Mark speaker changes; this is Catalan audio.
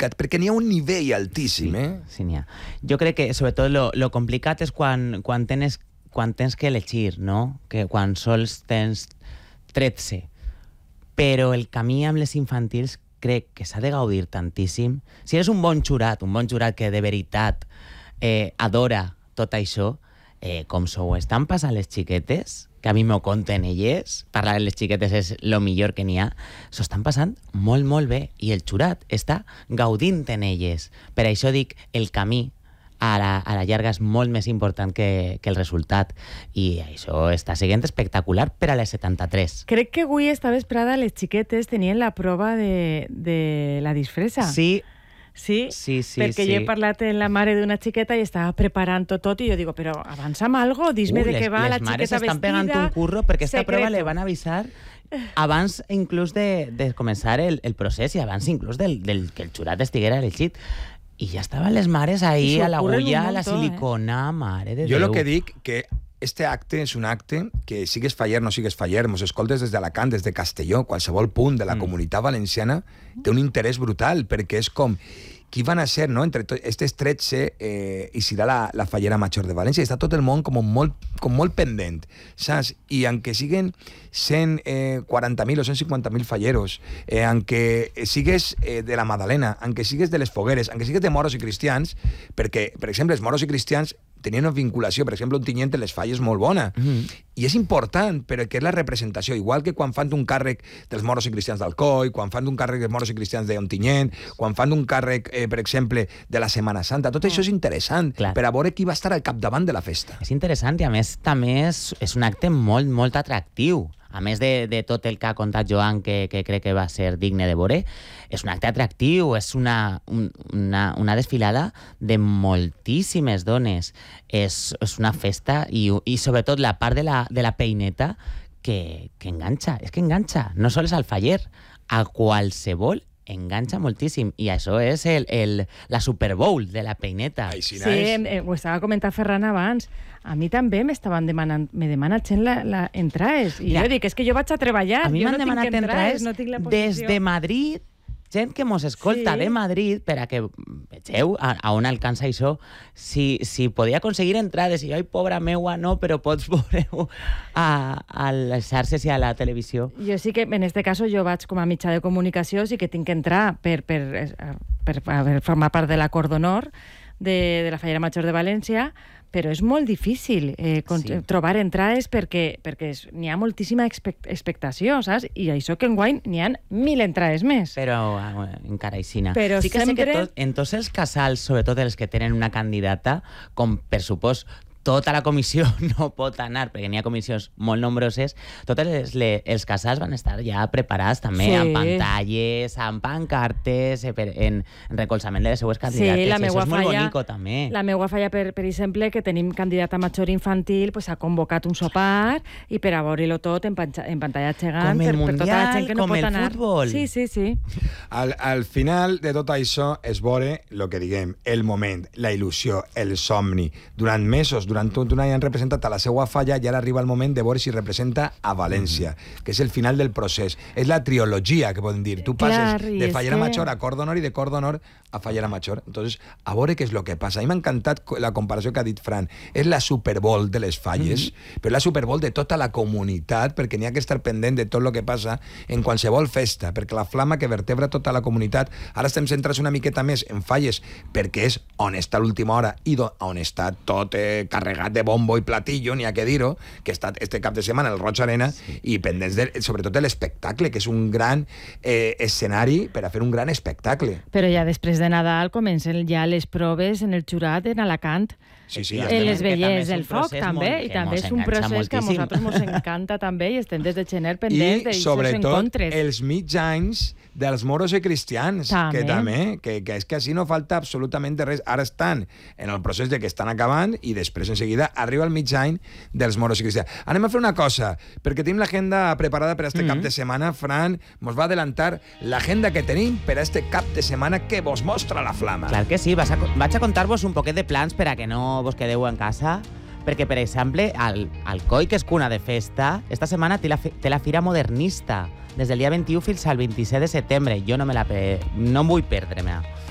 Speaker 1: complicat, perquè n'hi ha un nivell altíssim,
Speaker 2: Sí, n'hi ha. Jo crec que, sobretot, lo complicat és quan tens que elegir, no? Que quan sols tens 13. Però el camí amb les infantils crec que s'ha de gaudir tantíssim. Si eres un bon jurat que de veritat adora tot això, com s'ho estan passant les xiquetes, que a mi m'ho conten elles, parlar amb les xiquetes és el millor que n'hi ha, s'ho estan passant molt, molt bé, i el jurat està gaudint en elles. Per això dic, el camí a la llarga és molt més important que el resultat, i això està sent espectacular per a les 73.
Speaker 3: Crec que avui esta vesprada les xiquetes tenien la prova de la disfressa.
Speaker 2: Sí,
Speaker 3: Sí, perquè
Speaker 2: sí.
Speaker 3: jo he parlat amb la mare d'una xiqueta i estava preparant tot i jo digo, però avança'm algo, dis-me de què va la xiqueta vestida.
Speaker 2: Les mares estan pegant un curro perquè aquesta prova le van avisar abans inclús de començar el procés i abans inclús del que el jurat estiguera elegit. I ja estaven les mares ahí a l'agulla, a la silicona, mare de Déu.
Speaker 1: Jo el que dic que este acte és un acte que sigues faller no sigues faller, mos escoltes des d'Alacant, des de Castelló, qualsevol punt de la comunitat valenciana té un interès brutal, perquè és com qui van a ser, no? Entre aquests 13 i serà la Fallera Major de València. Està tot el món com molt pendent, saps? I aunque siguen 140.000 o 150.000 falleros, aunque sigues de la Madalena, aunque sigues de les Fogueres, aunque sigues de moros i cristians, perquè, per exemple, els moros i cristians tenien una vinculació, per exemple, un tinyent en les falles molt bona. I és important, perquè és la representació, igual que quan fan d'un càrrec dels moros i cristians d'Alcoi, quan fan d'un càrrec dels moros i cristians d'Ontinyent, quan fan d'un càrrec, per exemple, de la Setmana Santa. Tot això és interessant, per a veure qui va estar al capdavant de la festa.
Speaker 2: És interessant i, a més, també és un acte molt, molt atractiu. A més de tot el que ha contat Joan, que crec que va ser digne de veure, és un acte atractiu, és una desfilada de moltíssimes dones. És una festa i sobretot la part de la peineta que enganxa. És que enganxa, no sols al faller, a qualsevol enganxa moltíssim, i això és la Super Bowl de la peineta.
Speaker 3: Sí, ho estava comentant Ferran abans. A mi també me demana gent entrades. I jo dic, és que jo vaig a treballar.
Speaker 2: A mi m'han demanat entrades des de Madrid, gent que mos escolta de Madrid, per a que vegeu a on alcança això. Si podia aconseguir entrades, i jo, pobra meua, no, però pots veure-ho a les xarxes i a la televisió.
Speaker 3: Jo sí que, en este cas, jo vaig com a mitjà de comunicació, sí que tinc que entrar per formar part de l'acord d'honor de la Fallera Major de València, però és molt difícil trobar entrades perquè n'hi ha moltíssima expectació, saps? I això que enguany n'hi ha 1.000 entrades més.
Speaker 2: Però encara aixina.
Speaker 3: Però
Speaker 2: sí que
Speaker 3: sempre...
Speaker 2: sé que en tots els casals, sobretot els que tenen una candidata, com per supòs tota la comissió no pot anar, perquè n'hi ha comissions molt nombroses, tots els casals van estar ja preparats també, amb pantalles, amb pancartes, en recolzament de les seues candidates.
Speaker 3: Sí,
Speaker 2: això és molt bonic, també.
Speaker 3: La meva falla, per exemple, que tenim candidata major infantil, pues, ha convocat un sopar i per a veure-lo tot en pantalla gegant per tota la gent que no pot anar.
Speaker 2: Com el futbol.
Speaker 3: Sí.
Speaker 1: Al final de tot això és veure el que diguem, el moment, la il·lusió, el somni. Durant mesos, durant tot un any han representat a la seva falla i ara arriba el moment de veure si representa a València, que és el final del procés. És la triologia, que podem dir. Tu passes de Fallera Major a Cor d'Honor i de Cor d'Honor a Fallera Major. Entonces, a veure què és el que passa. A mi m'ha encantat la comparació que ha dit Fran. És la Super Bowl de les falles, però la Super Bowl de tota la comunitat, perquè n'hi ha que estar pendent de tot el que passa en qualsevol festa, perquè la flama que vertebra tota la comunitat, ara estem centrats una miqueta més en falles, perquè és on està l'última hora i on està tot carregat de bombo i platillo, n'hi ha que dir-ho, que ha estat este cap de setmana al Roig Arena, i pendents sobretot de l'espectacle, que és un gran escenari per a fer un gran espectacle.
Speaker 3: Però ja després de Nadal comencen ja les proves en el jurat en Alacant.
Speaker 1: Sí,
Speaker 3: en les vellers del foc, també, i també és un procés que a nosaltres ens encanta també, i estem des de gener pendents d'aixòs encontres.
Speaker 1: I sobretot els mig anys dels moros i cristians, que també, que és que així no falta absolutament res. Ara estan en el procés de que estan acabant i després en seguida arriba el mig any dels moros i cristians. Anem a fer una cosa, perquè tenim l'agenda preparada per a este cap de setmana. Fran mos va adelantar l'agenda que tenim per a este cap de setmana que vos mostra la flama.
Speaker 2: Clar que sí, vaig a contar-vos un poquet de plans per a que no vos quedeu en casa, perquè, per exemple, Alcoi, que és cuna de festa, esta setmana té la Fira Modernista, des del dia 21 fins al 27 de setembre. Jo no em vull perdre-me.